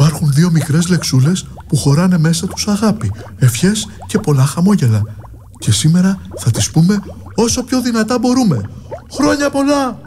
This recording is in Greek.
Υπάρχουν 2 μικρές λεξούλες που χωράνε μέσα τους αγάπη, ευχές και πολλά χαμόγελα. Και σήμερα θα τις πούμε όσο πιο δυνατά μπορούμε. Χρόνια πολλά!